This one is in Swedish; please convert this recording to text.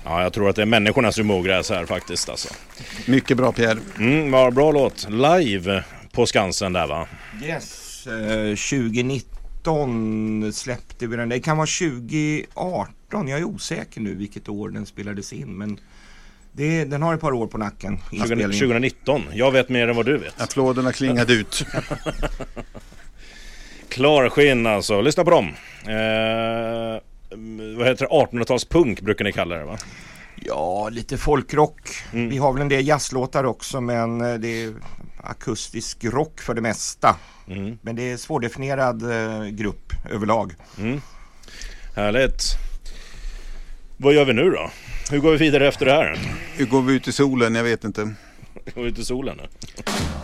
Ja, jag tror att det är människornas ogräs här faktiskt alltså. Mycket bra, Pierre. Vad bra låt. Live på Skansen där, va? Yes, 2019 släppte vi den. Det kan vara 2018, jag är osäker nu vilket år den spelades in, men den har ett par år på nacken. 2019, jag vet mer än vad du vet. Applåderna klingade ut. Klarskinn alltså, lyssna på dem. Vad heter det? 1800-talspunk brukar ni kalla det, va? Ja, lite folkrock. Vi har väl en del jazzlåtar också, men det är akustisk rock för det mesta. Men det är svårdefinierad grupp överlag. Härligt. Vad gör vi nu då? Hur går vi vidare efter det här? Hur går vi ut i solen? Jag vet inte. Går vi ut i solen nu?